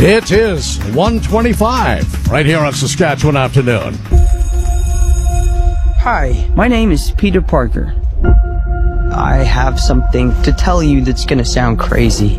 It is 1:25 right here on Saskatchewan Afternoon. Hi, my name is Peter Parker. I have something to tell you that's going to sound crazy.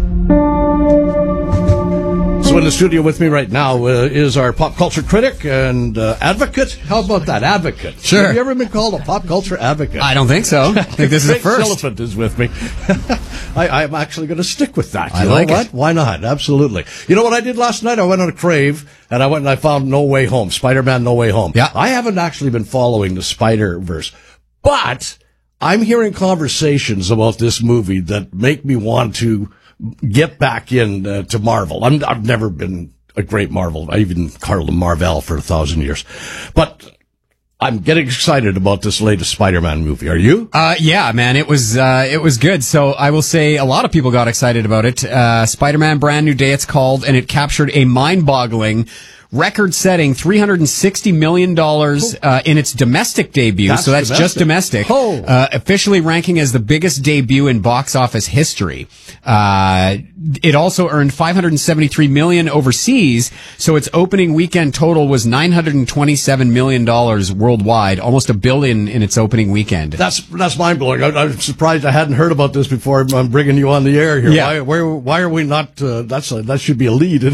So in the studio with me right now is our pop culture critic and advocate. How about that, advocate? Sure. Have you ever been called a pop culture advocate? I don't think so. I think this is a Greg first. Elephant is with me. I'm actually going to stick with that. I You like know what? it. Why not? Absolutely. You know what I did last night? I went on a crave, and I went and I found No Way Home, Spider-Man No Way Home. Yeah. I haven't actually been following the Spider-Verse, but I'm hearing conversations about this movie that make me want to get back in to Marvel. I've never been a great Marvel. I even called them Marvel for 1,000 years. But I'm getting excited about this latest Spider-Man movie. Are you? Yeah, man, it was good. So I will say a lot of people got excited about it. Spider-Man Brand New Day, it's called, and it captured a mind-boggling, record-setting $360 million in its domestic debut. That's so that's domestic. just domestic. Oh. Officially ranking as the biggest debut in box office history. It also earned $573 million overseas. So its opening weekend total was $927 million worldwide, almost $1 billion in its opening weekend. That's mind-blowing. I'm surprised I hadn't heard about this before. I'm bringing you on the air here. Yeah. Why are we not? That should be a lead.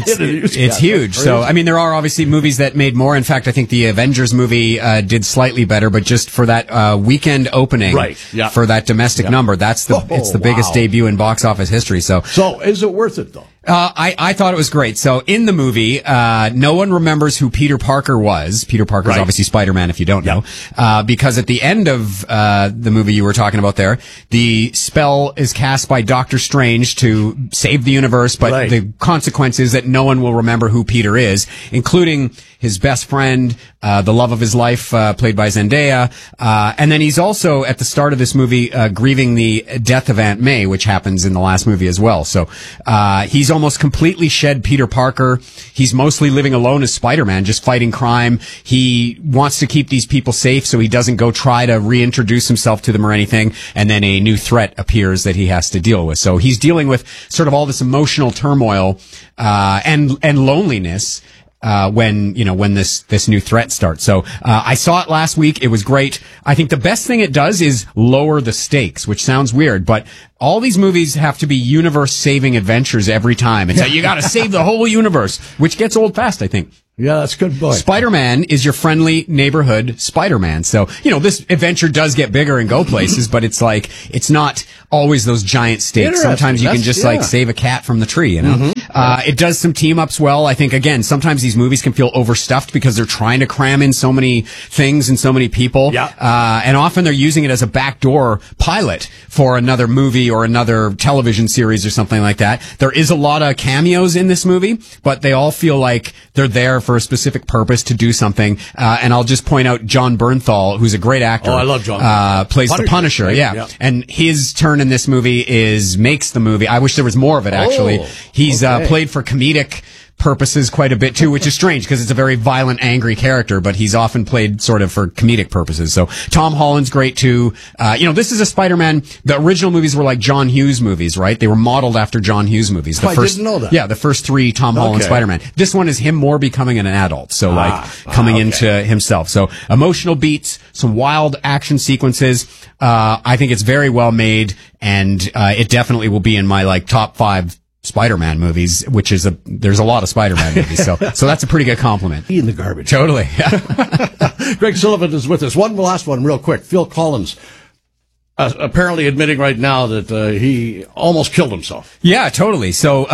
It's huge. So, I mean, there are obviously movies that made more. In fact, I think the Avengers movie did slightly better, but just for that weekend opening, Right, yeah. for that domestic number, it's the biggest wow. debut in box office history. So is it worth it though? I thought it was great. So in the movie, no one remembers who Peter Parker was. Peter Parker is Right. obviously Spider-Man, if you don't know. Because at the end of the movie you were talking about there, the spell is cast by Doctor Strange to save the universe, but Right. the consequence is that no one will remember who Peter is, including his best friend, the love of his life, played by Zendaya. And then he's also, at the start of this movie, grieving the death of Aunt May, which happens in the last movie as well. So, he's almost completely shed Peter Parker. He's mostly living alone as Spider-Man, just fighting crime. He wants to keep these people safe so he doesn't go try to reintroduce himself to them or anything. And then a new threat appears that he has to deal with. So he's dealing with sort of all this emotional turmoil, and loneliness. When this new threat starts. So, I saw it last week. It was great. I think the best thing it does is lower the stakes, which sounds weird, but all these movies have to be universe-saving adventures every time. It's like, you gotta save the whole universe, which gets old fast, I think. Yeah, that's a good point. Spider-Man is your friendly neighborhood Spider-Man. So, this adventure does get bigger and go places, but it's like, it's not always those giant stakes. Interesting. Sometimes you can just save a cat from the tree, It does some team ups well. I think, again, sometimes these movies can feel overstuffed because they're trying to cram in so many things and so many people. Yeah. And often they're using it as a backdoor pilot for another movie or another television series or something like that. There is a lot of cameos in this movie, but they all feel like they're there for a specific purpose to do something. And I'll just point out John Bernthal, who's a great actor. Oh, I love John. Plays the Punisher. Right? Yeah. And his turn in this movie makes the movie. I wish there was more of it, actually. Oh, He's okay. played for comedic purposes quite a bit too, which is strange because it's a very violent, angry character, but he's often played sort of for comedic purposes. So Tom Holland's great too. This is a Spider-Man. The original movies were like John Hughes movies, right? They were modeled after John Hughes movies. I didn't know that. Yeah, the first three Tom Holland Okay. Spider-Man. This one is him more becoming an adult. So coming into himself. So emotional beats, some wild action sequences. I think it's very well made, and it definitely will be in my top 5 Spider-Man movies, which is there's a lot of Spider-Man movies, so that's a pretty good compliment. In the garbage. Totally. Greg Sullivan is with us. One last one, real quick. Phil Collins apparently admitting right now that he almost killed himself. Yeah, totally. So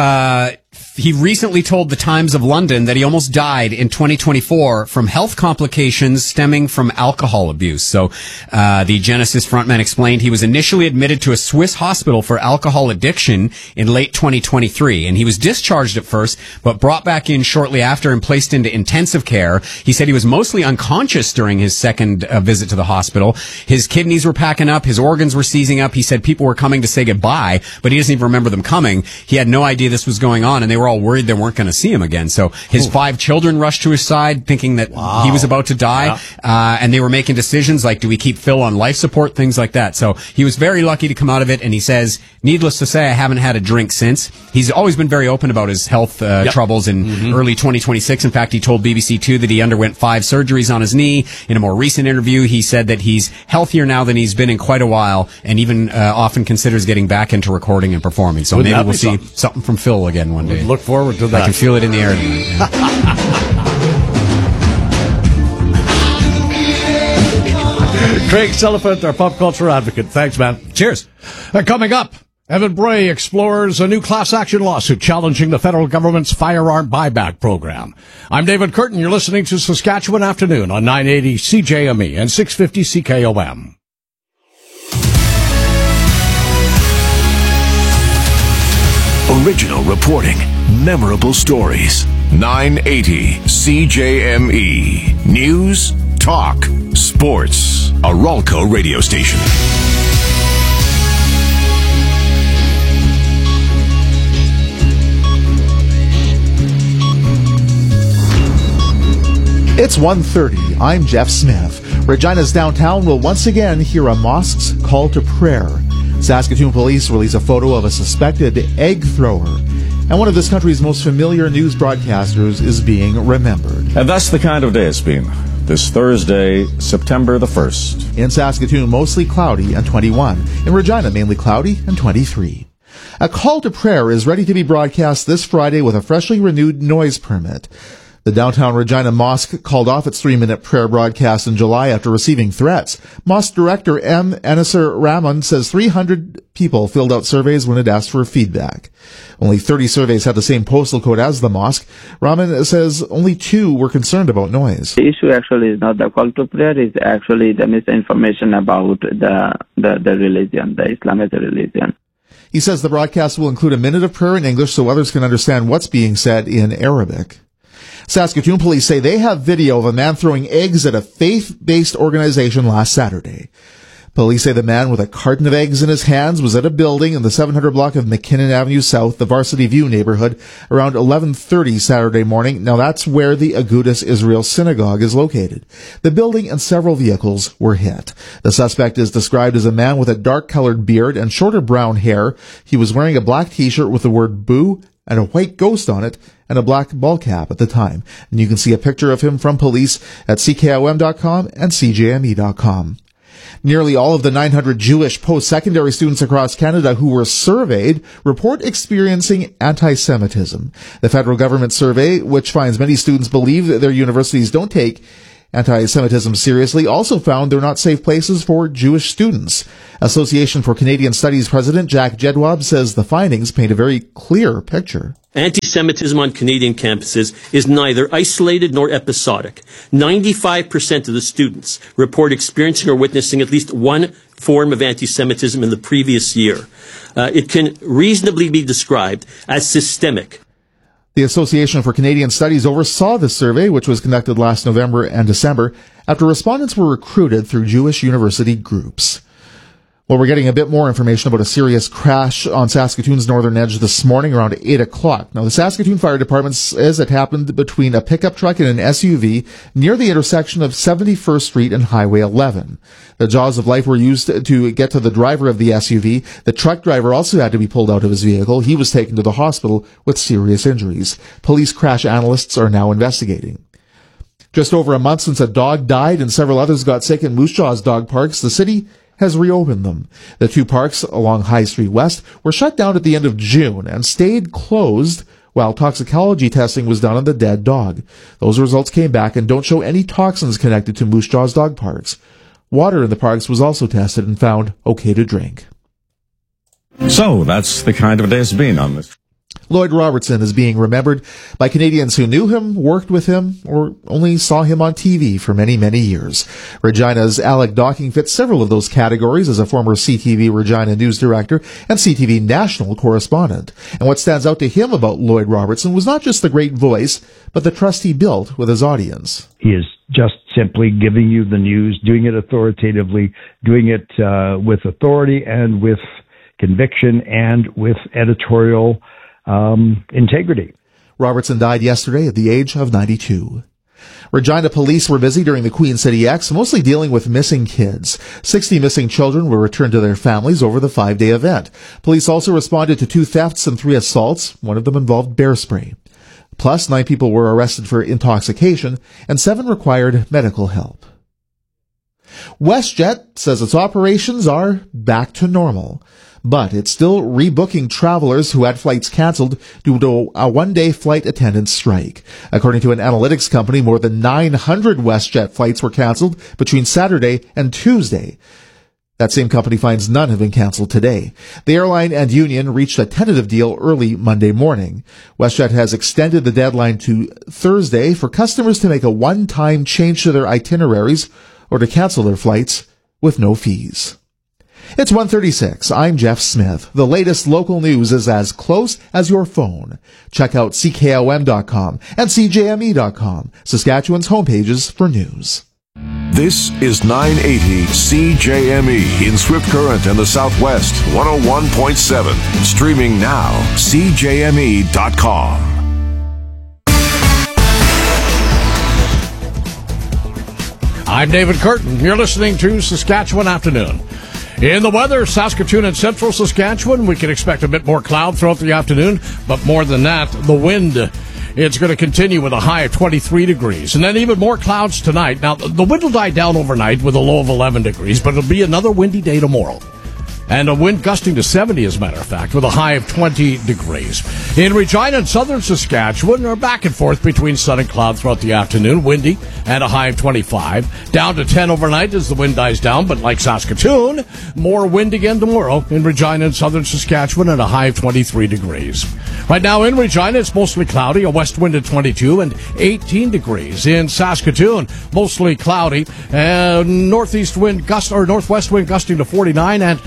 he recently told the Times of London that he almost died in 2024 from health complications stemming from alcohol abuse. So the Genesis frontman explained he was initially admitted to a Swiss hospital for alcohol addiction in late 2023, and he was discharged at first, but brought back in shortly after and placed into intensive care. He said he was mostly unconscious during his second visit to the hospital. His kidneys were packing up, his organs were seizing up. He said people were coming to say goodbye, but he doesn't even remember them coming. He had no idea this was going on, and they were all worried they weren't going to see him again. So his 5 children rushed to his side thinking that he was about to die. Yeah. And they were making decisions like, do we keep Phil on life support? Things like that. So he was very lucky to come out of it. And he says, needless to say, I haven't had a drink since. He's always been very open about his health troubles in early 2026. In fact, he told BBC Two that he underwent 5 surgeries on his knee. In a more recent interview, he said that he's healthier now than he's been in quite a while, and even often considers getting back into recording and performing. So maybe we'll see something from Phil again one day. Look forward to that. I can feel it in the air tonight. Yeah. Craig Celephant, our pop culture advocate. Thanks, man. Cheers. Coming up, Evan Bray explores a new class action lawsuit challenging the federal government's firearm buyback program. I'm David Curtin. You're listening to Saskatchewan Afternoon on 980 CJME and 650 CKOM. Original reporting, memorable stories. 980 CJME. News, talk, sports. A Ralco radio station. It's 1:30. I'm Jeff Smith. Regina's downtown will once again hear a mosque's call to prayer. Saskatoon police release a photo of a suspected egg thrower. And one of this country's most familiar news broadcasters is being remembered. And that's the kind of day it's been. This Thursday, September the 1st. In Saskatoon, mostly cloudy and 21. In Regina, mainly cloudy and 23. A call to prayer is ready to be broadcast this Friday with a freshly renewed noise permit. The downtown Regina Mosque called off its 3-minute prayer broadcast in July after receiving threats. Mosque director M. Enisar Rahman says 300 people filled out surveys when it asked for feedback. Only 30 surveys had the same postal code as the mosque. Rahman says only 2 were concerned about noise. The issue actually is not the call to prayer, it's actually the misinformation about the religion, the Islamic religion. He says the broadcast will include a minute of prayer in English so others can understand what's being said in Arabic. Saskatoon police say they have video of a man throwing eggs at a faith-based organization last Saturday. Police say the man with a carton of eggs in his hands was at a building in the 700 block of McKinnon Avenue South, the Varsity View neighborhood, around 11:30 Saturday morning. Now that's where the Agudas Israel Synagogue is located. The building and several vehicles were hit. The suspect is described as a man with a dark-colored beard and shorter brown hair. He was wearing a black t-shirt with the word boo and a white ghost on it, and a black ball cap at the time. And you can see a picture of him from police at CKOM.com and CJME.com. Nearly all of the 900 Jewish post-secondary students across Canada who were surveyed report experiencing anti-Semitism. The federal government survey, which finds many students believe that their universities don't take anti-Semitism seriously, also found they're not safe places for Jewish students. Association for Canadian Studies President Jack Jedwab says the findings paint a very clear picture. Anti-Semitism on Canadian campuses is neither isolated nor episodic. 95% of the students report experiencing or witnessing at least one form of anti-Semitism in the previous year. It can reasonably be described as systemic. The Association for Canadian Studies oversaw the survey, which was conducted last November and December, after respondents were recruited through Jewish university groups. Well, we're getting a bit more information about a serious crash on Saskatoon's northern edge this morning around 8 o'clock. Now, the Saskatoon Fire Department says it happened between a pickup truck and an SUV near the intersection of 71st Street and Highway 11. The jaws of life were used to get to the driver of the SUV. The truck driver also had to be pulled out of his vehicle. He was taken to the hospital with serious injuries. Police crash analysts are now investigating. Just over a month since a dog died and several others got sick in Moose Jaw's dog parks, the city has reopened them. The 2 parks along High Street West were shut down at the end of June and stayed closed while toxicology testing was done on the dead dog. Those results came back and don't show any toxins connected to Moose Jaw's dog parks. Water in the parks was also tested and found okay to drink. So that's the kind of day it's been on this. Lloyd Robertson is being remembered by Canadians who knew him, worked with him, or only saw him on TV for many, many years. Regina's Alec Docking fits several of those categories as a former CTV Regina news director and CTV national correspondent. And what stands out to him about Lloyd Robertson was not just the great voice, but the trust he built with his audience. He is just simply giving you the news, doing it authoritatively, doing it with authority and with conviction and with editorial integrity. Robertson died yesterday at the age of 92. Regina police were busy during the Queen City X, mostly dealing with missing kids. 60 missing children were returned to their families over the 5-day event. Police also responded to 2 thefts and 3 assaults. One of them involved bear spray. Plus, 9 people were arrested for intoxication, and 7 required medical help. WestJet says its operations are back to normal, but it's still rebooking travelers who had flights canceled due to a 1-day flight attendants strike. According to an analytics company, more than 900 WestJet flights were canceled between Saturday and Tuesday. That same company finds none have been canceled today. The airline and union reached a tentative deal early Monday morning. WestJet has extended the deadline to Thursday for customers to make a one-time change to their itineraries or to cancel their flights with no fees. It's 1:36. I'm Jeff Smith. The latest local news is as close as your phone. Check out CKOM.com and CJME.com, Saskatchewan's homepages for news. This is 980 CJME in Swift Current and the Southwest, 101.7. Streaming now, CJME.com. I'm David Curtin. You're listening to Saskatchewan Afternoon. In the weather, Saskatoon and central Saskatchewan, we can expect a bit more cloud throughout the afternoon, but more than that, the wind, it's going to continue with a high of 23 degrees. And then even more clouds tonight. Now, the wind will die down overnight with a low of 11 degrees, but it'll be another windy day tomorrow. And a wind gusting to 70, as a matter of fact, with a high of 20 degrees. In Regina and southern Saskatchewan are back and forth between sun and cloud throughout the afternoon, windy, and a high of 25. Down to 10 overnight as the wind dies down, but like Saskatoon, more wind again tomorrow in Regina and southern Saskatchewan and a high of 23 degrees. Right now in Regina, it's mostly cloudy, a west wind at 22 and 18 degrees. In Saskatoon, mostly cloudy, northwest wind gusting to 49 and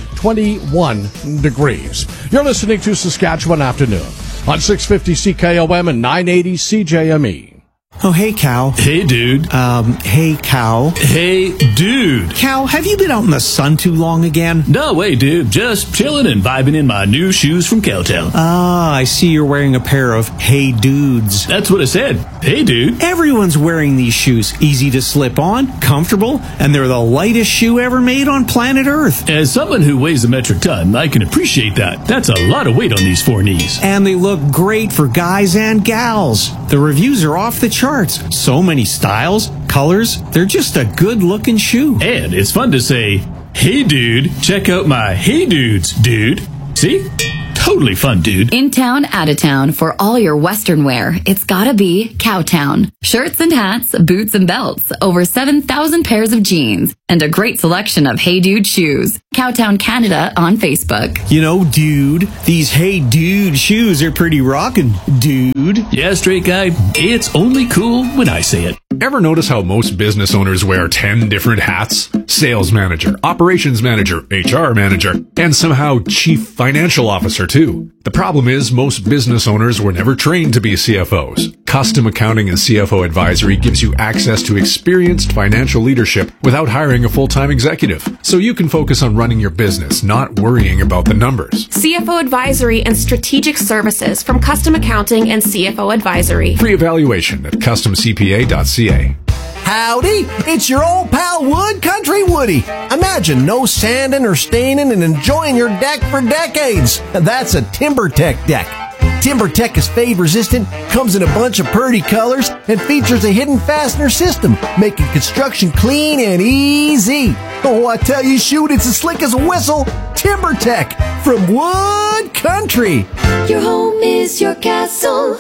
21 degrees. You're listening to Saskatchewan Afternoon on 650 CKOM and 980 CJME. Oh, hey, Cow. Hey, dude. Hey, Cow. Hey, dude. Cow, have you been out in the sun too long again? No way, dude. Just chilling and vibing in my new shoes from Cowtown. Ah, I see you're wearing a pair of Hey Dudes. That's what I said. Hey, dude. Everyone's wearing these shoes. Easy to slip on, comfortable, and they're the lightest shoe ever made on planet Earth. As someone who weighs a metric ton, I can appreciate that. That's a lot of weight on these 4 knees. And they look great for guys and gals. The reviews are off the charts. So many styles, colors. They're just a good-looking shoe. And it's fun to say, hey, dude, check out my Hey Dudes, dude. See? Totally fun, dude. In town, out of town, for all your Western wear, it's gotta be Cowtown. Shirts and hats, boots and belts, over 7,000 pairs of jeans, and a great selection of Hey Dude shoes. Cowtown Canada on Facebook. You know, dude, these Hey Dude shoes are pretty rockin', dude. Yeah, straight guy, it's only cool when I say it. Ever notice how most business owners wear 10 different hats? Sales manager, operations manager, HR manager, and somehow chief financial officer too. The problem is most business owners were never trained to be CFOs. Custom Accounting and CFO Advisory gives you access to experienced financial leadership without hiring a full-time executive. So you can focus on running your business, not worrying about the numbers. CFO Advisory and Strategic Services from Custom Accounting and CFO Advisory. Free evaluation at customcpa.ca. Howdy, it's your old pal Wood Country Woody. Imagine no sanding or staining and enjoying your deck for decades. That's a TimberTech deck. TimberTech is fade resistant, comes in a bunch of pretty colors, and features a hidden fastener system, making construction clean and easy. Oh, I tell you, shoot, it's as slick as a whistle. TimberTech from Wood Country. Your home is your castle.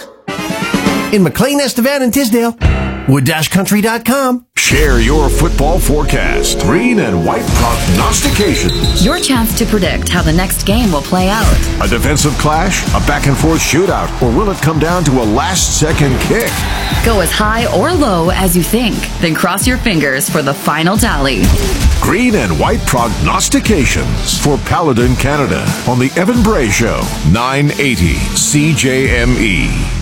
In McLean, Estevan, and Tisdale. Wood-country.com. Share your football forecast. Green and white prognostications. Your chance to predict how the next game will play out. A defensive clash, a back-and-forth shootout, or will it come down to a last-second kick? Go as high or low as you think, then cross your fingers for the final tally. Green and white prognostications for Paladin Canada on the Evan Bray Show, 980 CJME.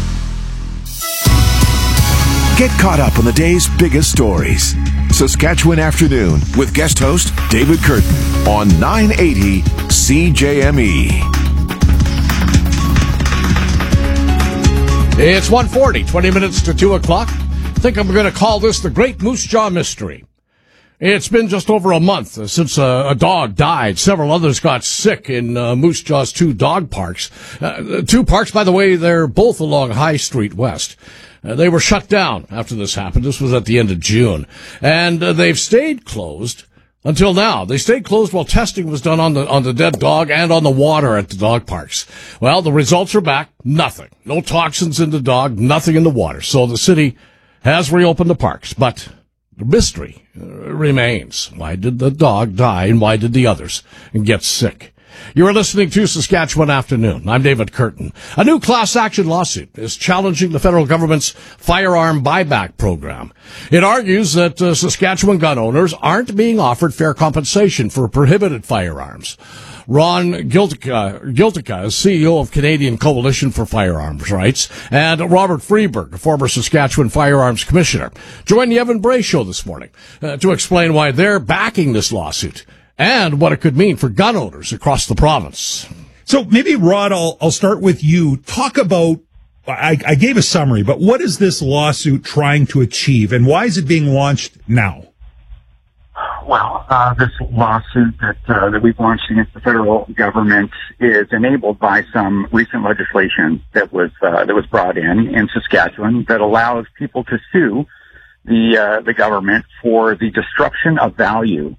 Get caught up on the day's biggest stories. Saskatchewan Afternoon with guest host David Curtin on 980 CJME. It's 1:40, 20 minutes to 2 o'clock. I think I'm going to call this the Great Moose Jaw Mystery. It's been just over a month since a dog died. Several others got sick in Moose Jaw's 2 dog parks. 2 parks, by the way, they're both along High Street West. They were shut down after this happened. This was at the end of June. And they've stayed closed until now. They stayed closed while testing was done on the dead dog and on the water at the dog parks. Well, the results are back. Nothing. No toxins in the dog, nothing in the water. So the city has reopened the parks, but the mystery remains. Why did the dog die and why did the others get sick? You are listening to Saskatchewan Afternoon. I'm David Curtin. A new class action lawsuit is challenging the federal government's firearm buyback program. It argues that Saskatchewan gun owners aren't being offered fair compensation for prohibited firearms. Ron Giltica is CEO of Canadian Coalition for Firearms Rights, and Robert Freeberg, former Saskatchewan Firearms Commissioner, joined the Evan Bray Show this morning to explain why they're backing this lawsuit and what it could mean for gun owners across the province. So maybe, Rod, I'll start with you. Talk about, I gave a summary, but what is this lawsuit trying to achieve, and why is it being launched now? Well, this lawsuit that we've launched against the federal government is enabled by some recent legislation that was brought in Saskatchewan that allows people to sue the government for the destruction of value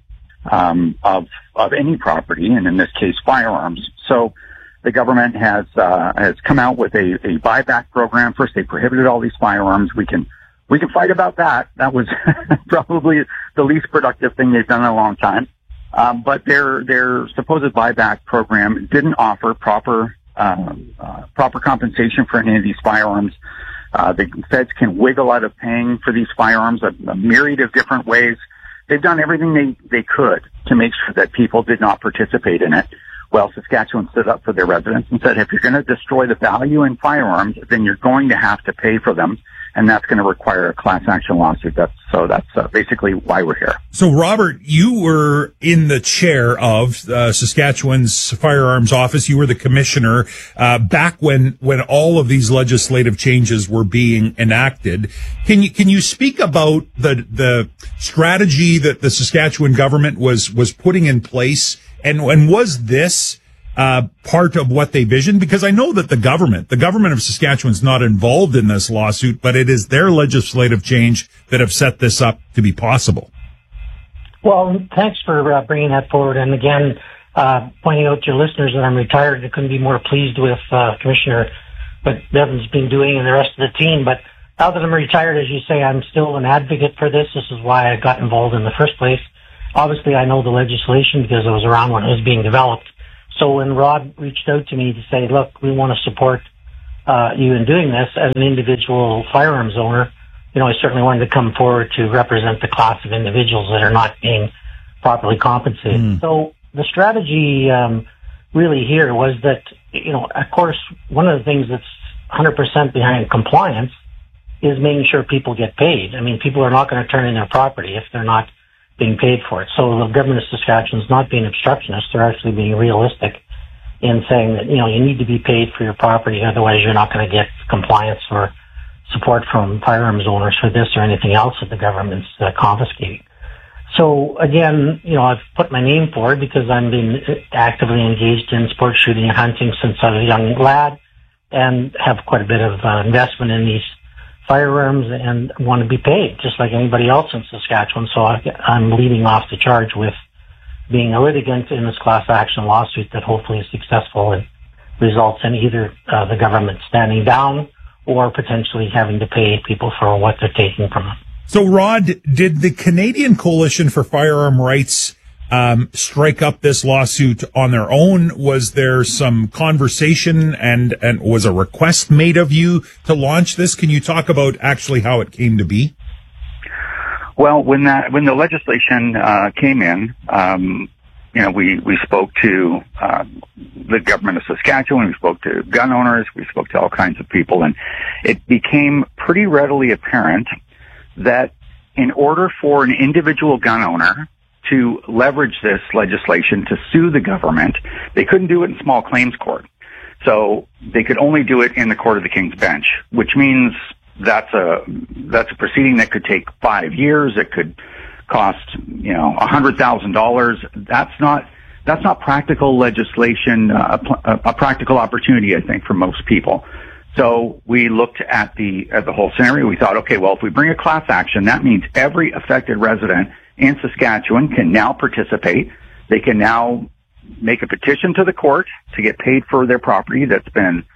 of any property, and in this case, firearms. So the government has come out with a buyback program. First, they prohibited all these firearms. We can fight about that. That was probably the least productive thing they've done in a long time. But their supposed buyback program didn't offer proper compensation for any of these firearms. The feds can wiggle out of paying for these firearms a myriad of different ways. They've done everything they could to make sure that people did not participate in it. Well, Saskatchewan stood up for their residents and said, if you're going to destroy the value in firearms, then you're going to have to pay for them, and that's going to require a class action lawsuit. That's basically why we're here. So, Robert, you were in the chair of Saskatchewan's Firearms Office. You were the commissioner back when all of these legislative changes were being enacted. Can you speak about the strategy that the Saskatchewan government was putting in place, and was this part of what they visioned? Because I know that the government of Saskatchewan's not involved in this lawsuit, but it is their legislative change that have set this up to be possible. Well, thanks for bringing that forward. And again, pointing out to your listeners that I'm retired. I couldn't be more pleased with Commissioner what Bevan's been doing and the rest of the team. But now that I'm retired, as you say, I'm still an advocate for this. This is why I got involved in the first place. Obviously, I know the legislation because I was around when it was being developed. So when Rod reached out to me to say, look, we want to support you in doing this as an individual firearms owner, I certainly wanted to come forward to represent the class of individuals that are not being properly compensated. So the strategy really here was that, of course, one of the things that's 100% behind compliance is making sure people get paid. I mean, people are not going to turn in their property if they're not being paid for it. So the government of Saskatchewan is not being obstructionist. They're actually being realistic in saying that, you need to be paid for your property. Otherwise, you're not going to get compliance or support from firearms owners for this or anything else that the government's confiscating. So again, I've put my name forward because I've been actively engaged in sport shooting and hunting since I was a young lad and have quite a bit of investment in these firearms and want to be paid just like anybody else in Saskatchewan. So I'm leading off the charge with being a litigant in this class action lawsuit that hopefully is successful and results in either the government standing down or potentially having to pay people for what they're taking from them. So, Rod, did the Canadian Coalition for Firearm Rights strike up this lawsuit on their own? Was there some conversation and was a request made of you to launch this? Can you talk about actually how it came to be? Well, when the legislation came in, we spoke to the government of Saskatchewan, we spoke to gun owners, we spoke to all kinds of people, and it became pretty readily apparent that in order for an individual gun owner to leverage this legislation to sue the government, they couldn't do it in small claims court. So they could only do it in the Court of the King's Bench, which means that's a proceeding that could take 5 years. It could cost, $100,000. That's not practical legislation, a practical opportunity, I think, for most people. So we looked at the whole scenario. We thought, okay, well, if we bring a class action, that means every affected resident in Saskatchewan can now participate. They can now make a petition to the court to get paid for their property that's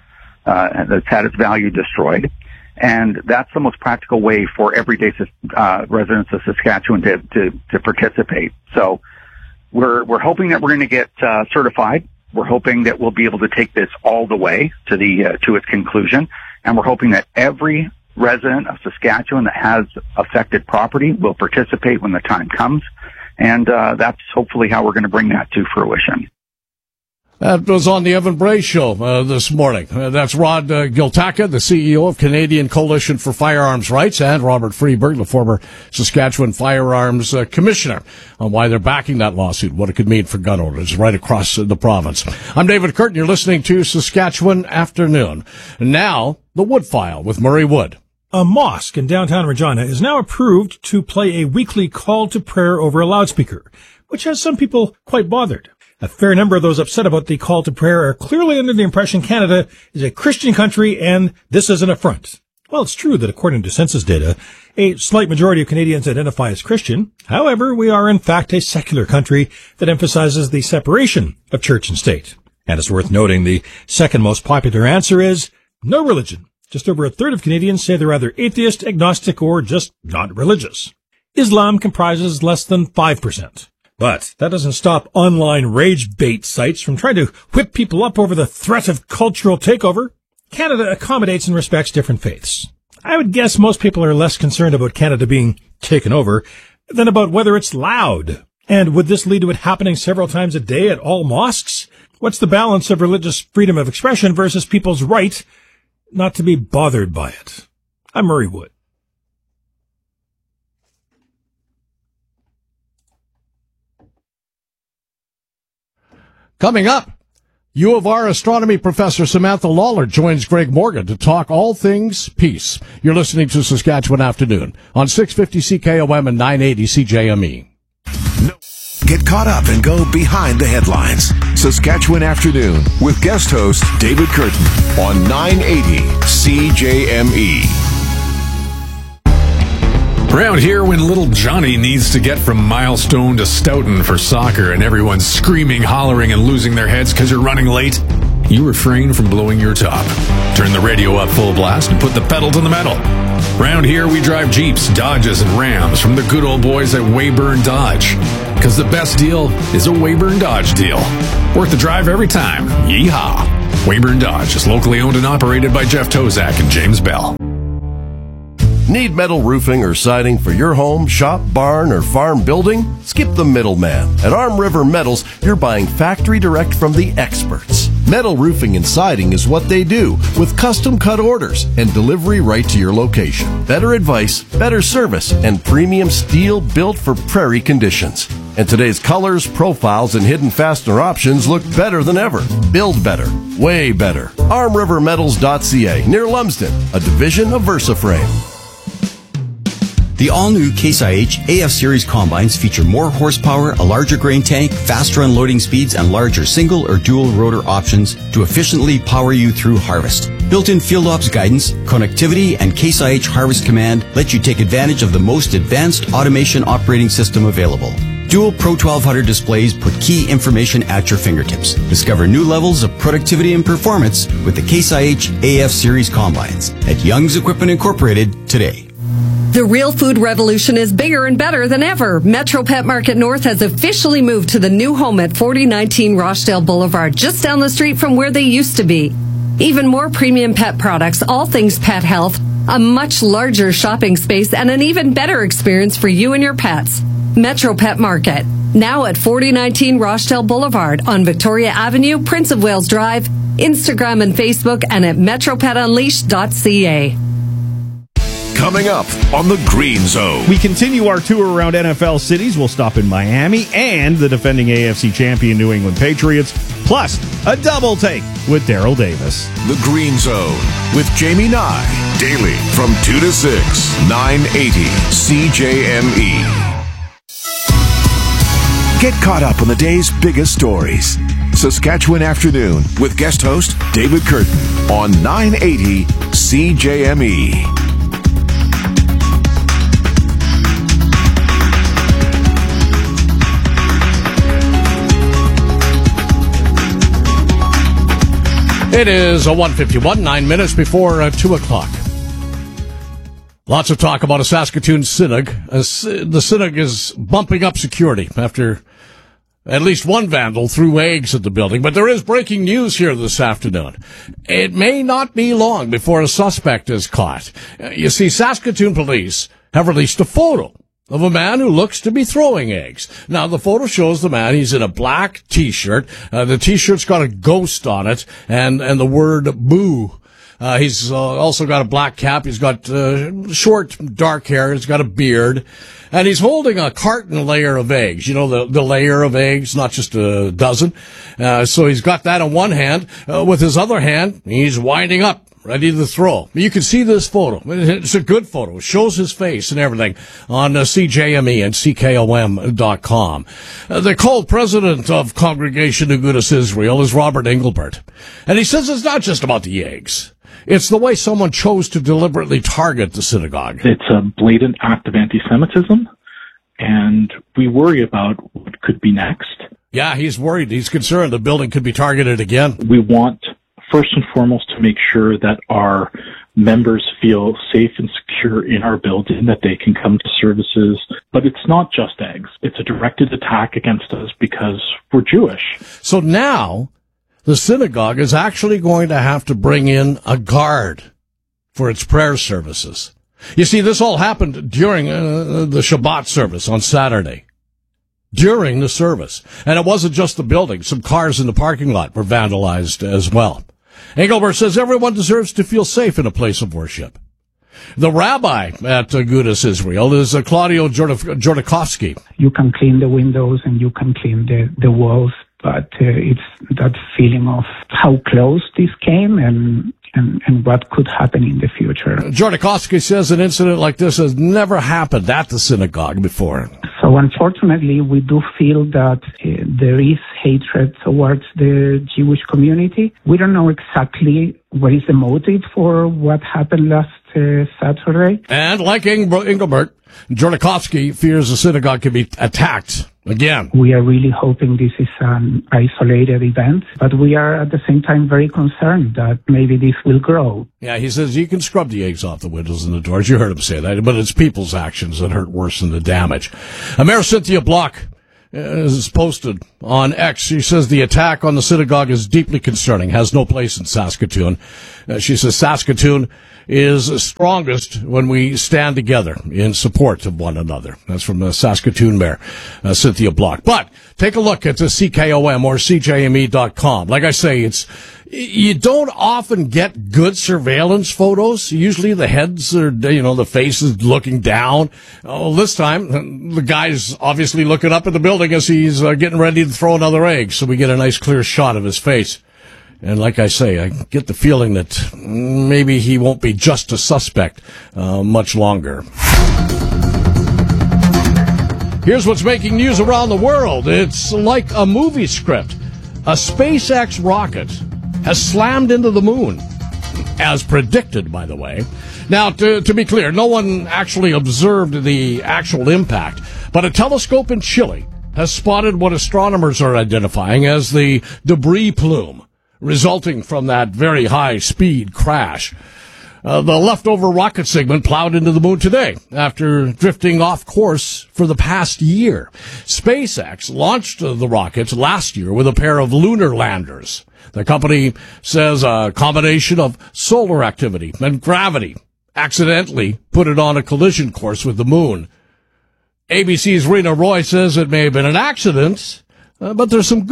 had its value destroyed. And that's the most practical way for everyday residents of Saskatchewan to participate. So we're hoping that we're going to get certified. We're hoping that we'll be able to take this all the way to its conclusion. And we're hoping that every resident of Saskatchewan that has affected property will participate when the time comes. And that's hopefully how we're going to bring that to fruition. That was on the Evan Bray Show this morning. That's Rod Giltaca, the CEO of Canadian Coalition for Firearms Rights, and Robert Freeberg, the former Saskatchewan Firearms Commissioner, on why they're backing that lawsuit, what it could mean for gun owners right across the province. I'm David Curtin. You're listening to Saskatchewan Afternoon. Now, the Wood File with Murray Wood. A mosque in downtown Regina is now approved to play a weekly call to prayer over a loudspeaker, which has some people quite bothered. A fair number of those upset about the call to prayer are clearly under the impression Canada is a Christian country and this is an affront. Well, it's true that according to census data, a slight majority of Canadians identify as Christian. However, we are in fact a secular country that emphasizes the separation of church and state. And it's worth noting the second most popular answer is no religion. Just over a third of Canadians say they're either atheist, agnostic, or just not religious. Islam comprises less than 5%. But that doesn't stop online rage bait sites from trying to whip people up over the threat of cultural takeover. Canada accommodates and respects different faiths. I would guess most people are less concerned about Canada being taken over than about whether it's loud. And would this lead to it happening several times a day at all mosques? What's the balance of religious freedom of expression versus people's right not to be bothered by it? I'm Murray Wood. Coming up, U of R astronomy professor Samantha Lawler joins Greg Morgan to talk all things peace. You're listening to Saskatchewan Afternoon on 650 CKOM and 980 CJME. Get caught up and go behind the headlines. Saskatchewan Afternoon with guest host David Curtin on 980 CJME. Around here, when little Johnny needs to get from Milestone to Stoughton for soccer and everyone's screaming, hollering, and losing their heads because you're running late, you refrain from blowing your top. Turn the radio up full blast and put the pedal to the metal. Around here, we drive Jeeps, Dodges, and Rams from the good old boys at Weyburn Dodge. Because the best deal is a Weyburn Dodge deal. Worth the drive every time. Yeehaw! Weyburn Dodge is locally owned and operated by Jeff Tozak and James Bell. Need metal roofing or siding for your home, shop, barn, or farm building? Skip the middleman. At Arm River Metals, you're buying factory direct from the experts. Metal roofing and siding is what they do, with custom cut orders and delivery right to your location. Better advice, better service, and premium steel built for prairie conditions. And today's colors, profiles, and hidden fastener options look better than ever. Build better. Way better. ArmRiverMetals.ca, near Lumsden, a division of VersaFrame. The all-new Case IH AF Series combines feature more horsepower, a larger grain tank, faster unloading speeds, and larger single or dual rotor options to efficiently power you through harvest. Built-in field ops guidance, connectivity, and Case IH Harvest Command let you take advantage of the most advanced automation operating system available. Dual Pro 1200 displays put key information at your fingertips. Discover new levels of productivity and performance with the Case IH AF Series combines at Young's Equipment Incorporated today. The real food revolution is bigger and better than ever. Metro Pet Market North has officially moved to the new home at 4019 Rochdale Boulevard, just down the street from where they used to be. Even more premium pet products, all things pet health, a much larger shopping space, and an even better experience for you and your pets. Metro Pet Market, now at 4019 Rochdale Boulevard on Victoria Avenue, Prince of Wales Drive, Instagram and Facebook, and at metropetunleashed.ca. Coming up on the Green Zone. We continue our tour around NFL cities. We'll stop in Miami and the defending AFC champion New England Patriots, plus a double take with Daryl Davis. The Green Zone with Jamie Nye. Daily from 2 to 6, 980 CJME. Get caught up on the day's biggest stories. Saskatchewan Afternoon with guest host David Curtin on 980 CJME. It is a 1:51, 9 minutes before 2 o'clock. Lots of talk about a Saskatoon Synagogue. The Synagogue is bumping up security after at least one vandal threw eggs at the building. But there is breaking news here this afternoon. It may not be long before a suspect is caught. You see, Saskatoon police have released a photo of a man who looks to be throwing eggs. Now, the photo shows the man. He's in a black T-shirt. The T-shirt's got a ghost on it and the word boo. He's also got a black cap. He's got short, dark hair. He's got a beard. And he's holding a carton layer of eggs. You know, the layer of eggs, not just a dozen. So he's got that in one hand. With his other hand, he's winding up, ready to throw. You can see this photo. It's a good photo. It shows his face and everything on CJME and CKOM.com. The co-president of Congregation Agudas Israel is Robert Engelbert. And he says it's not just about the eggs. It's the way someone chose to deliberately target the synagogue. It's a blatant act of anti-Semitism, and we worry about what could be next. Yeah, he's worried. He's concerned the building could be targeted again. We want, first and foremost, to make sure that our members feel safe and secure in our building, that they can come to services. But it's not just eggs. It's a directed attack against us because we're Jewish. So now the synagogue is actually going to have to bring in a guard for its prayer services. You see, this all happened during the Shabbat service on Saturday. During the service. And it wasn't just the building. Some cars in the parking lot were vandalized as well. Engelbert says everyone deserves to feel safe in a place of worship. The rabbi at Agudas Israel is Claudio Jordakovsky. You can clean the windows and you can clean the walls, but it's that feeling of how close this came and what could happen in the future. Jordakovsky says an incident like this has never happened at the synagogue before. So unfortunately, we do feel that there is hatred towards the Jewish community. We don't know exactly what is the motive for what happened last Saturday. And like Engelbert, Jordakovsky fears the synagogue could be attacked again. We are really hoping this is an isolated event, but we are at the same time very concerned that maybe this will grow. Yeah, he says you can scrub the eggs off the windows and the doors. You heard him say that, but it's people's actions that hurt worse than the damage. Mayor Cynthia Block is posted on X. She says the attack on the synagogue is deeply concerning, has no place in Saskatoon. She says Saskatoon is strongest when we stand together in support of one another. That's from the Saskatoon Mayor, Cynthia Block. But take a look at the CKOM or CJME.com. Like I say, you don't often get good surveillance photos. Usually the heads are, the face is looking down. Oh, this time, the guy's obviously looking up at the building as he's getting ready to throw another egg. So we get a nice clear shot of his face. And like I say, I get the feeling that maybe he won't be just a suspect much longer. Here's what's making news around the world. It's like a movie script. A SpaceX rocket has slammed into the moon, as predicted, by the way. Now, to be clear, no one actually observed the actual impact, but a telescope in Chile has spotted what astronomers are identifying as the debris plume resulting from that very high-speed crash. The leftover rocket segment plowed into the moon today after drifting off course for the past year. SpaceX launched the rocket last year with a pair of lunar landers. The company says a combination of solar activity and gravity accidentally put it on a collision course with the moon. ABC's Rena Roy says it may have been an accident, but there's some good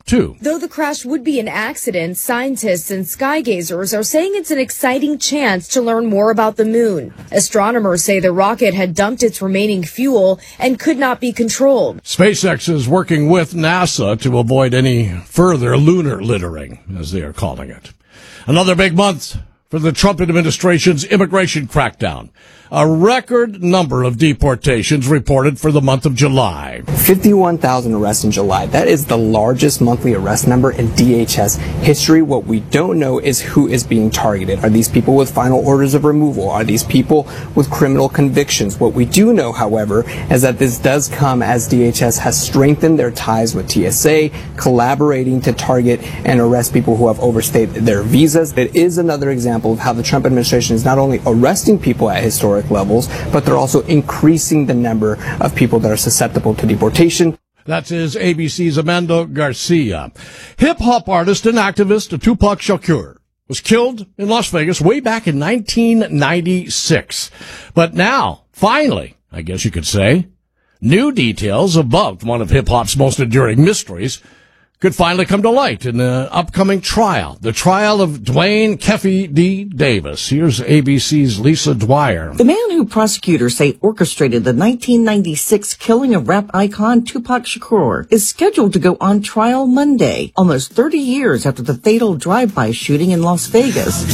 too. Though the crash would be an accident, scientists and skygazers are saying it's an exciting chance to learn more about the moon. Astronomers say the rocket had dumped its remaining fuel and could not be controlled. SpaceX is working with NASA to avoid any further lunar littering, as they are calling it. Another big month for the Trump administration's immigration crackdown. A record number of deportations reported for the month of July. 51,000 arrests in July. That is the largest monthly arrest number in DHS history. What we don't know is who is being targeted. Are these people with final orders of removal? Are these people with criminal convictions? What we do know, however, is that this does come as DHS has strengthened their ties with TSA, collaborating to target and arrest people who have overstayed their visas. It is another example of how the Trump administration is not only arresting people at historic levels, but they're also increasing the number of people that are susceptible to deportation. That is ABC's Amanda Garcia. Hip-hop artist and activist Tupac Shakur was killed in Las Vegas way back in 1996. But now, finally, I guess you could say, new details about one of hip-hop's most enduring mysteries could finally come to light in the upcoming trial. The trial of Dwayne Keffe D. Davis. Here's ABC's Lisa Dwyer. The man who prosecutors say orchestrated the 1996 killing of rap icon Tupac Shakur is scheduled to go on trial Monday, almost 30 years after the fatal drive-by shooting in Las Vegas.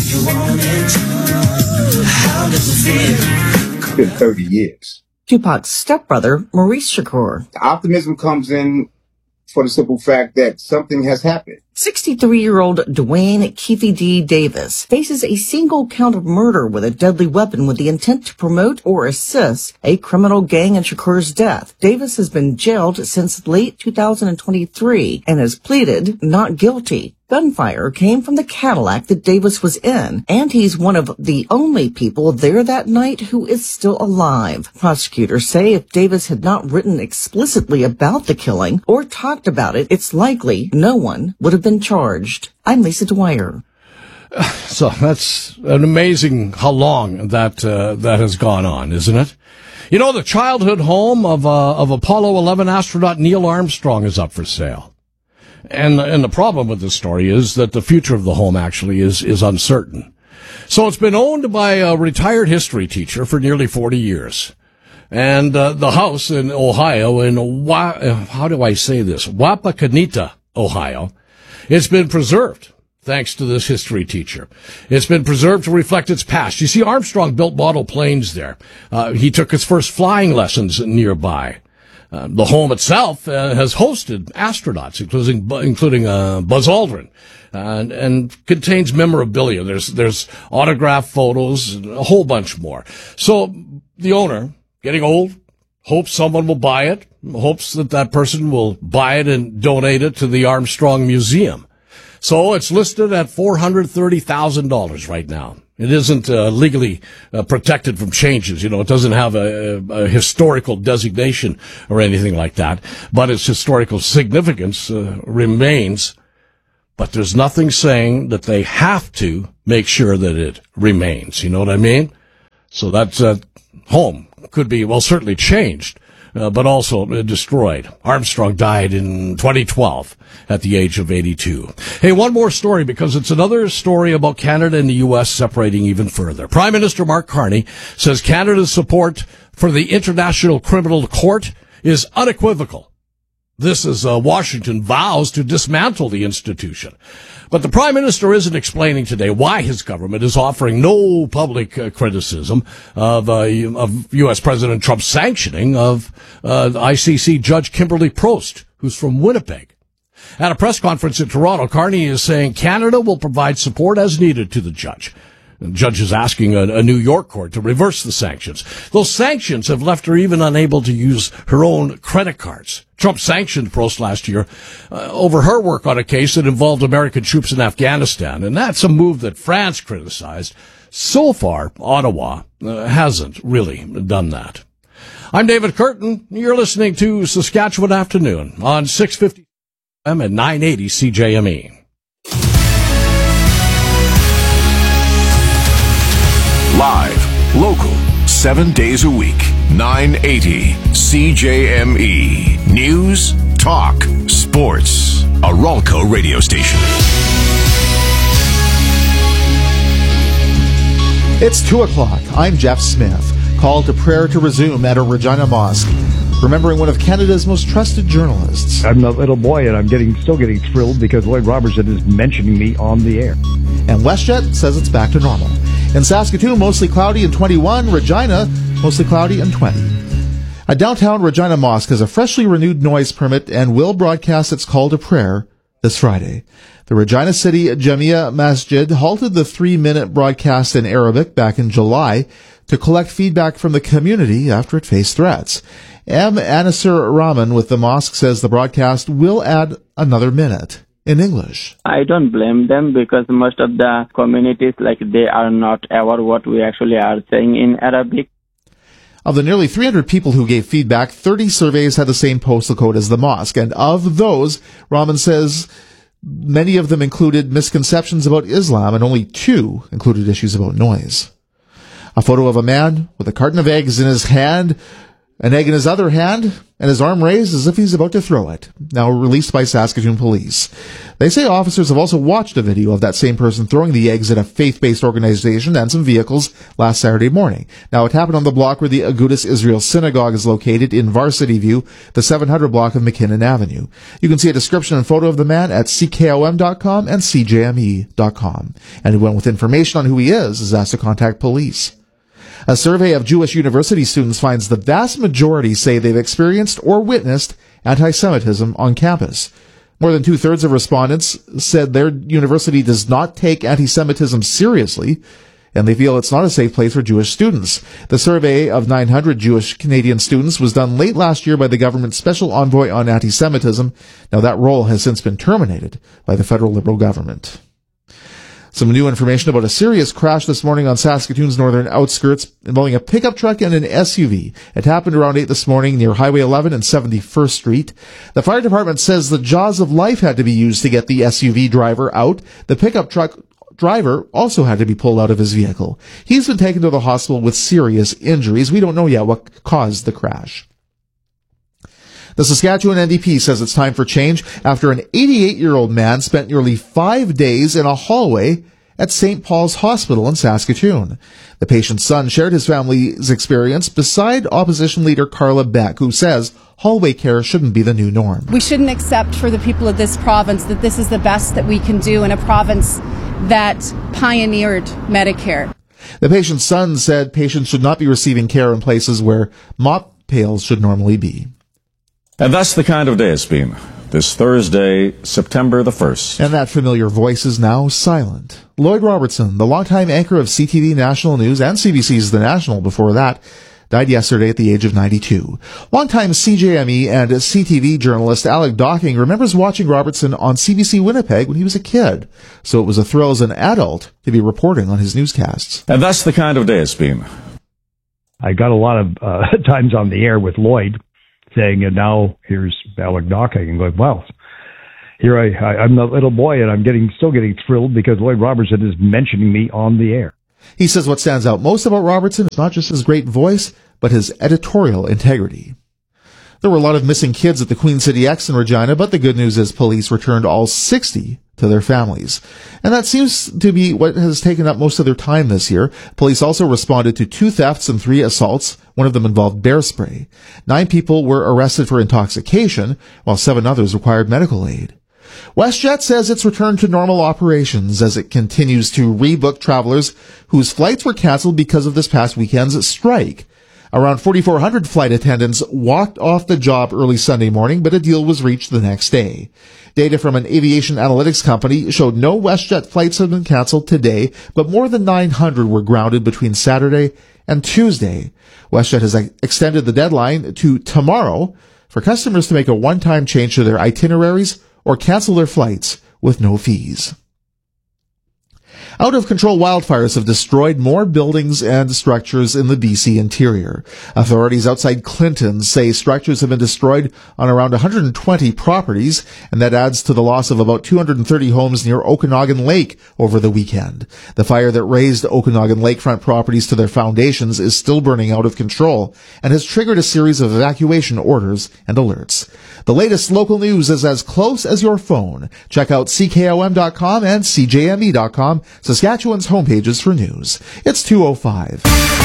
It's been 30 years. Tupac's stepbrother, Maurice Shakur. The optimism comes in for the simple fact that something has happened. 63-year-old Dwayne Keffe D. Davis faces a single count of murder with a deadly weapon with the intent to promote or assist a criminal gang in Shakur's death. Davis has been jailed since late 2023 and has pleaded not guilty. Gunfire came from the Cadillac that Davis was in, and he's one of the only people there that night who is still alive. Prosecutors say if Davis had not written explicitly about the killing or talked about it, it's likely no one would have been charged. I'm Lisa Dwyer. So that's an amazing how long that has gone on, isn't it? You know, the childhood home of Apollo 11 astronaut Neil Armstrong is up for sale. And the problem with this story is that the future of the home actually is uncertain. So it's been owned by a retired history teacher for nearly 40 years. And the house in Ohio, in Wapakoneta, Ohio, it's been preserved thanks to this history teacher. It's been preserved to reflect its past. You see, Armstrong built model planes there. He took his first flying lessons nearby. The home itself has hosted astronauts, including Buzz Aldrin, and contains memorabilia. There's autographed photos and a whole bunch more. So the owner, getting old, hopes someone will buy it, hopes that person will buy it and donate it to the Armstrong Museum. So it's listed at $430,000 right now. It isn't legally protected from changes. You know, it doesn't have a historical designation or anything like that. But its historical significance remains. But there's nothing saying that they have to make sure that it remains. You know what I mean? So that home could be, well, certainly changed, but also destroyed. Armstrong died in 2012 at the age of 82. Hey, one more story, because it's another story about Canada and the U.S. separating even further. Prime Minister Mark Carney says Canada's support for the International Criminal Court is unequivocal. This as Washington vows to dismantle the institution. But the Prime Minister isn't explaining today why his government is offering no public criticism of U.S. President Trump's sanctioning of ICC Judge Kimberly Prost, who's from Winnipeg. At a press conference in Toronto, Carney is saying Canada will provide support as needed to the judge. The judge is asking a New York court to reverse the sanctions. Those sanctions have left her even unable to use her own credit cards. Trump sanctioned Prost last year over her work on a case that involved American troops in Afghanistan, and that's a move that France criticized. So far, Ottawa hasn't really done that. I'm David Curtin. You're listening to Saskatchewan Afternoon on 650 AM and 980 CJME. Live, local, 7 days a week, 980 CJME. News, talk, sports. a Ralco radio station. It's 2 o'clock. I'm Jeff Smith. Call to prayer to resume at a Regina mosque, remembering one of Canada's most trusted journalists. I'm a little boy, and I'm still getting thrilled because Lloyd Robertson is mentioning me on the air. And WestJet says it's back to normal. In Saskatoon, mostly cloudy and 21. Regina, mostly cloudy and 20. A downtown Regina mosque has a freshly renewed noise permit and will broadcast its call to prayer this Friday. The Regina City Jamia Masjid halted the 3-minute broadcast in Arabic back in July to collect feedback from the community after it faced threats. Anasir Rahman with the mosque says the broadcast will add another minute in English. I don't blame them because most of the communities, they are not aware what we actually are saying in Arabic. Of the nearly 300 people who gave feedback, 30 surveys had the same postal code as the mosque. And of those, Rahman says many of them included misconceptions about Islam, and only 2 included issues about noise. A photo of a man with a carton of eggs in his hand, an egg in his other hand, and his arm raised as if he's about to throw it, now released by Saskatoon police. They say officers have also watched a video of that same person throwing the eggs at a faith-based organization and some vehicles last Saturday morning. Now, it happened on the block where the Agudas Israel Synagogue is located in Varsity View, the 700 block of McKinnon Avenue. You can see a description and photo of the man at ckom.com and cjme.com. Anyone with information on who he is asked to contact police. A survey of Jewish university students finds the vast majority say they've experienced or witnessed anti-Semitism on campus. More than 2/3 of respondents said their university does not take anti-Semitism seriously, and they feel it's not a safe place for Jewish students. The survey of 900 Jewish Canadian students was done late last year by the government's Special Envoy on Anti-Semitism. Now, that role has since been terminated by the federal Liberal government. Some new information about a serious crash this morning on Saskatoon's northern outskirts involving a pickup truck and an SUV. It happened around 8 this morning near Highway 11 and 71st Street. The fire department says the jaws of life had to be used to get the SUV driver out. The pickup truck driver also had to be pulled out of his vehicle. He's been taken to the hospital with serious injuries. We don't know yet what caused the crash. The Saskatchewan NDP says it's time for change after an 88-year-old man spent nearly 5 days in a hallway at St. Paul's Hospital in Saskatoon. The patient's son shared his family's experience beside opposition leader Carla Beck, who says hallway care shouldn't be the new norm. We shouldn't accept for the people of this province that this is the best that we can do in a province that pioneered Medicare. The patient's son said patients should not be receiving care in places where mop pails should normally be. And that's the kind of day it's been this Thursday, September the 1st. And that familiar voice is now silent. Lloyd Robertson, the longtime anchor of CTV National News and CBC's The National before that, died yesterday at the age of 92. Longtime CJME and CTV journalist Alec Docking remembers watching Robertson on CBC Winnipeg when he was a kid. So it was a thrill as an adult to be reporting on his newscasts. And that's the kind of day it's been. I got a lot of times on the air with Lloyd saying, and now here's Alec Docking, and going, wow, here I'm a little boy, and I'm still getting thrilled because Lloyd Robertson is mentioning me on the air. He says what stands out most about Robertson is not just his great voice, but his editorial integrity. There were a lot of missing kids at the Queen City X in Regina, but the good news is police returned all 60 to their families. And that seems to be what has taken up most of their time this year. Police also responded to 2 thefts and 3 assaults. One of them involved bear spray. 9 people were arrested for intoxication, while 7 others required medical aid. WestJet says it's returned to normal operations as it continues to rebook travelers whose flights were canceled because of this past weekend's strike. Around 4,400 flight attendants walked off the job early Sunday morning, but a deal was reached the next day. Data from an aviation analytics company showed no WestJet flights had been canceled today, but more than 900 were grounded between Saturday and Tuesday. WestJet has extended the deadline to tomorrow for customers to make a one-time change to their itineraries or cancel their flights with no fees. Out-of-control wildfires have destroyed more buildings and structures in the BC interior. Authorities outside Clinton say structures have been destroyed on around 120 properties, and that adds to the loss of about 230 homes near Okanagan Lake over the weekend. The fire that razed Okanagan lakefront properties to their foundations is still burning out of control and has triggered a series of evacuation orders and alerts. The latest local news is as close as your phone. Check out CKOM.com and CJME.com, Saskatchewan's homepages for news. It's 2:05.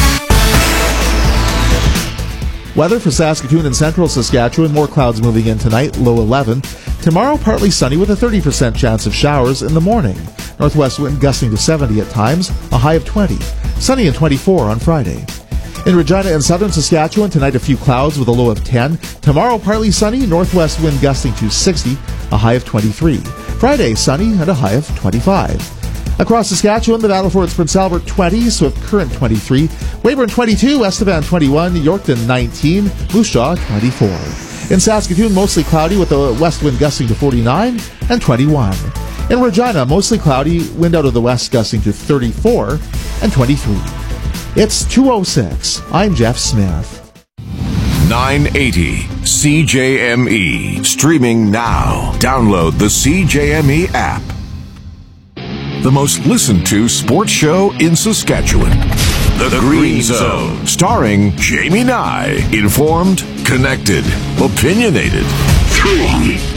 Weather for Saskatoon and central Saskatchewan. More clouds moving in tonight, low 11. Tomorrow, partly sunny with a 30% chance of showers in the morning. Northwest wind gusting to 70 at times, a high of 20. Sunny and 24 on Friday. In Regina and southern Saskatchewan, tonight a few clouds with a low of 10. Tomorrow, partly sunny, northwest wind gusting to 60, a high of 23. Friday, sunny and a high of 25. Across Saskatchewan, the Battle Fort's Prince Albert 20, Swift Current 23, Weyburn 22, Estevan 21, Yorkton 19, Moose Jaw 24. In Saskatoon, mostly cloudy with a west wind gusting to 49 and 21. In Regina, mostly cloudy, wind out of the west gusting to 34 and 23. It's 2:06. I'm Jeff Smith. 980 CJME. Streaming now. Download the CJME app. The most listened to sports show in Saskatchewan. The Green Zone. Starring Jamie Nye. Informed, connected, opinionated. 3